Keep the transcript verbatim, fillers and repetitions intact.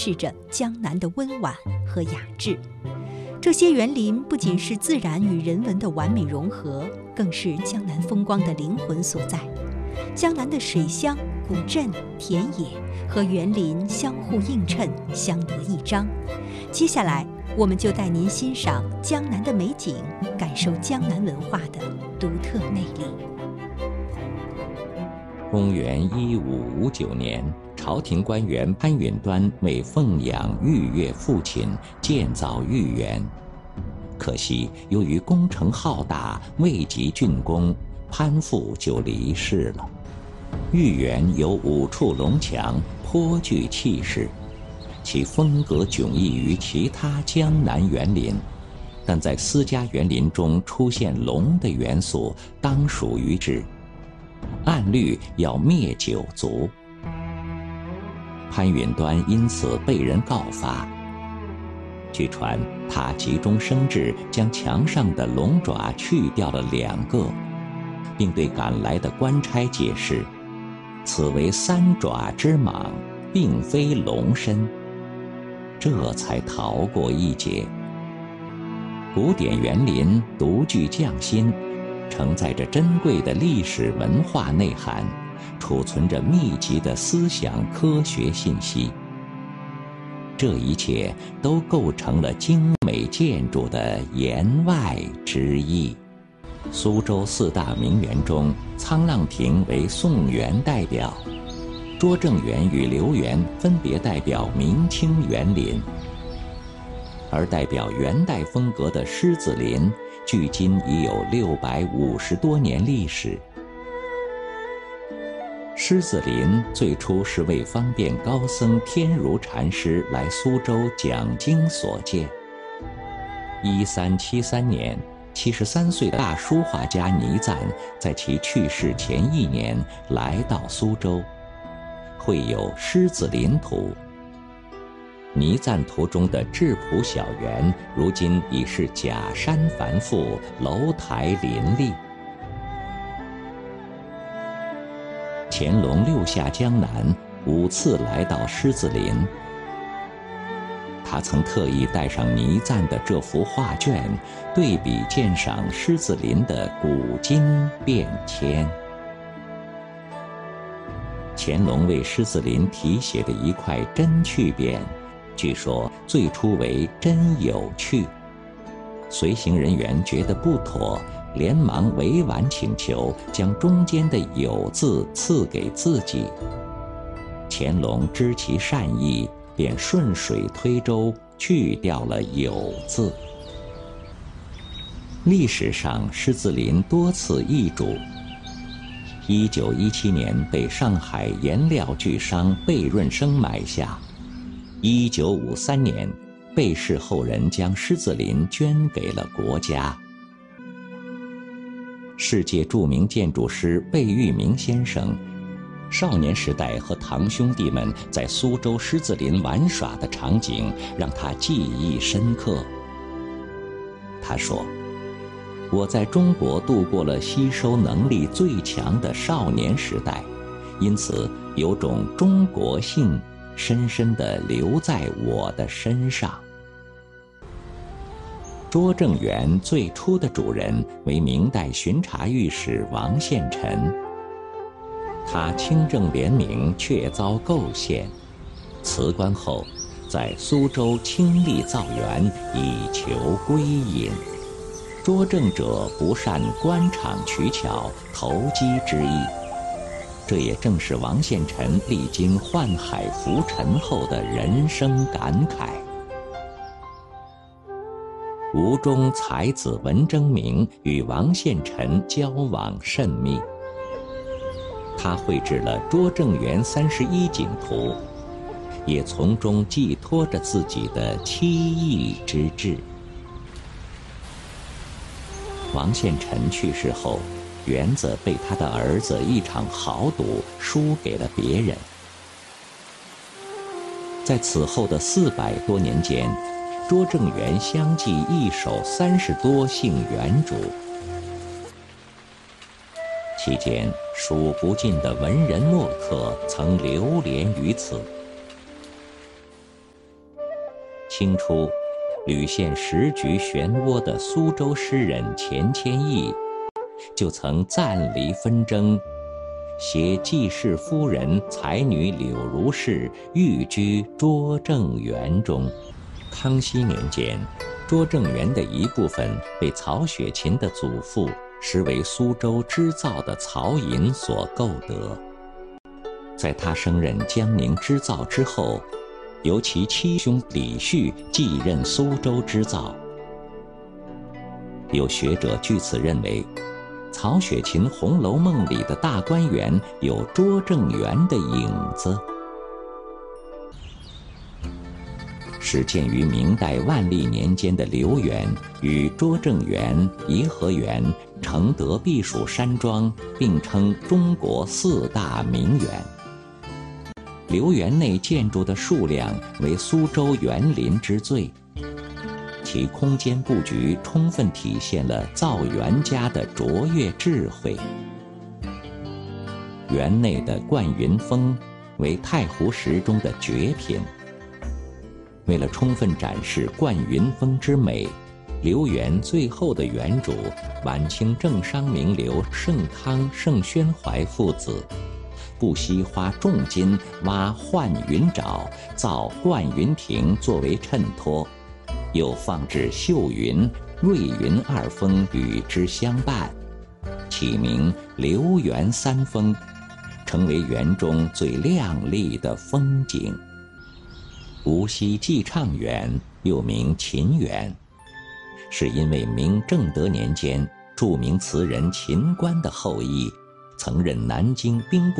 示着江南的温婉和雅致。这些园林不仅是自然与人文的完美融合，更是江南风光的灵魂所在。江南的水乡、古镇、田野和园林相互映衬，相得益彰。接下来，我们就带您欣赏江南的美景，感受江南文化的独特魅力。 公元一五五九年，朝廷官员潘允端为奉养玉岳父亲建造玉园，可惜由于工程浩大，未及竣工，潘父就离世了。玉园有五处龙墙，颇具气势，其风格迥异于其他江南园林，但在私家园林中出现龙的元素，当属于之。按律要灭九族，潘允端因此被人告发。据传，他急中生智，将墙上的龙爪去掉了两个，并对赶来的官差解释，此为三爪之蟒，并非龙身，这才逃过一劫。古典园林独具匠心，承载着珍贵的历史文化内涵，储存着密集的思想科学信息。这一切都构成了精美建筑的言外之意。苏州四大名园中，沧浪亭为宋园代表，拙政园与留园分别代表明清园林，而代表元代风格的狮子林距今已有六百五十多年历史。狮子林最初是为方便高僧天如禅师来苏州讲经所建。一三七三年，七十三岁的大书画家倪瓒在其去世前一年来到苏州，绘有《狮子林图》。倪瓒图中的质朴小园，如今已是假山繁复，楼台林立。乾隆六下江南，五次来到狮子林，他曾特意带上倪瓒的这幅画卷，对比鉴赏狮子林的古今变迁。乾隆为狮子林题写的一块真趣匾，据说最初为真有趣，随行人员觉得不妥，连忙委婉请求将中间的有字赐给自己。乾隆知其善意，便顺水推舟去掉了有字。历史上狮子林多次易主，一九一七年被上海颜料巨商贝润生买下，一九五三年贝氏后人将狮子林捐给了国家。世界著名建筑师贝聿铭先生少年时代和堂兄弟们在苏州狮子林玩耍的场景让他记忆深刻。他说，我在中国度过了吸收能力最强的少年时代，因此有种中国性深深地留在我的身上。拙政园最初的主人为明代巡查御史王献臣，他清正廉明，却遭构陷，辞官后在苏州倾力造园，以求归隐。拙政者不善官场取巧，投机之意，这也正是王献臣历经宦海浮沉后的人生感慨。吴中才子文征明与王献臣交往甚密，他绘制了拙政园三十一景图，也从中寄托着自己的七艺之志。王献臣去世后，园子被他的儿子一场豪赌输给了别人。在此后的四百多年间，拙政园相继易手三十多姓园主，期间数不尽的文人墨客曾流连于此。 清初屡陷时局漩涡的苏州诗人钱谦益，就曾暂离纷争，携季氏夫人才女柳如是寓居拙政园中。康熙年间，拙政园的一部分被曹雪芹的祖父实为苏州织造的曹寅所购得。在他升任江宁织造之后，由其七兄李煦继任苏州织造。有学者据此认为，曹雪芹《红楼梦》里的大观园有拙政园的影子。始建于明代万历年间的留园与拙政园、颐和园、承德避暑山庄并称中国四大名园。留园内建筑的数量为苏州园林之最，其空间布局充分体现了造园家的卓越智慧。园内的灌云峰为太湖石中的绝品。为了充分展示灌云峰之美，留园最后的园主晚清政商名流盛康、盛宣怀父子，不惜花重金挖幻云沼，造灌云亭作为衬托，又放置秀云、瑞云二峰与之相伴，起名留园三峰，成为园中最亮丽的风景。无锡寄畅园又名秦园，是因为明正德年间著名词人秦观的后裔，曾任南京兵部